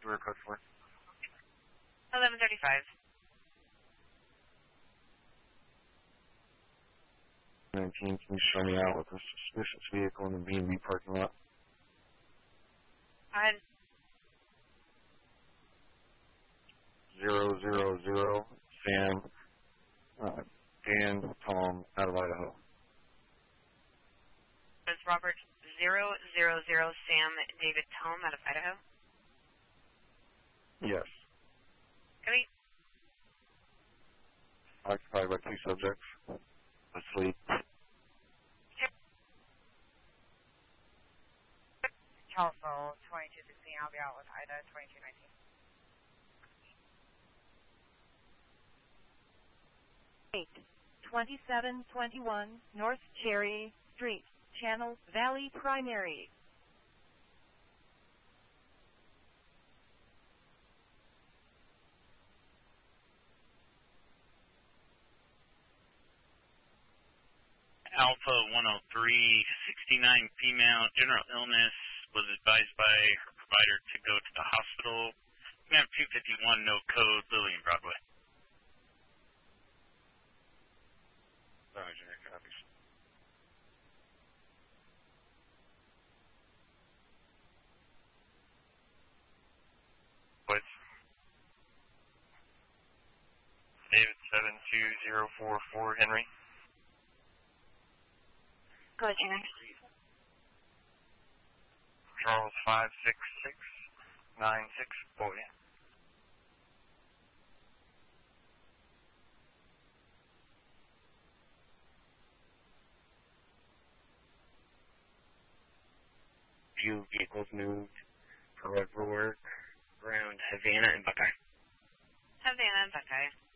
Where code for? 1135. 19, can you show me out with a suspicious vehicle in the B&B parking lot? Go ahead. 000 Sam, Dan, Tom, out of Idaho. It's Robert 000 Sam David Tom out of Idaho. Yes. Copy. Occupied by 2 subjects. Asleep. Telephone 2216, I'll be out with Ida 2219. 2721 North Cherry Street, Channel Valley Primary. Alpha 103, 69 female, general illness, was advised by her provider to go to the hospital. Map 251, no code, Lillian Broadway. Roger, copies. What? David 72044, Henry. Go ahead, Henry. Charles 56696, boy. Few vehicles moved for work around Havana and Buckeye. Havana and Buckeye.